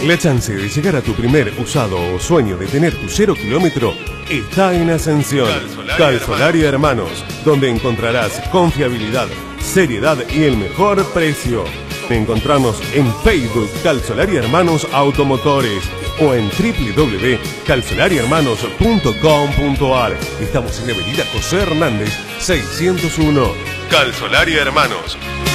La chance de llegar a tu primer usado o sueño de tener tu 0 kilómetro está en Ascensión. Calzolaria Hermanos, donde encontrarás confiabilidad, seriedad y el mejor precio. Encontrarnos en Facebook Calzolaria Hermanos Automotores o en www.calzolariahermanos.com.ar. Estamos en la avenida José Hernández 601. Calzolaria Hermanos.